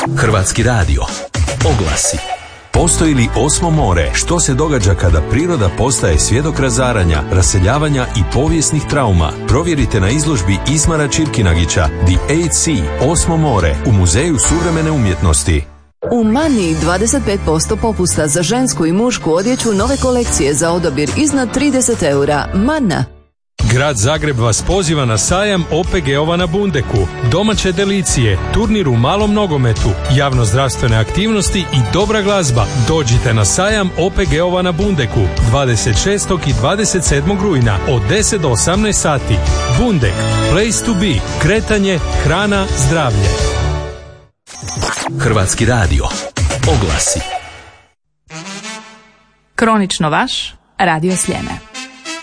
Hrvatski radio. Oglasi. Postoji li osmo more? Što se događa kada priroda postaje svjedok razaranja, raseljavanja i povijesnih trauma? Provjerite na izložbi Ismara Čirkinagića The Eighth Sea, Osmo more, u Muzeju suvremene umjetnosti. U Maniji 25% popusta za žensku i mušku odjeću nove kolekcije za odabir iznad 30 eura. Mana. Grad Zagreb vas poziva na sajam OPG-ova na Bundeku, domaće delicije, turnir u malom nogometu, javnozdravstvene aktivnosti i dobra glazba. Dođite na sajam OPG-ova na Bundeku 26. i 27. rujna od 10 do 18 sati. Bundek, place to be, kretanje, hrana, zdravlje. Hrvatski radio. Oglasi. Kronično vaš, Radio Sljeme.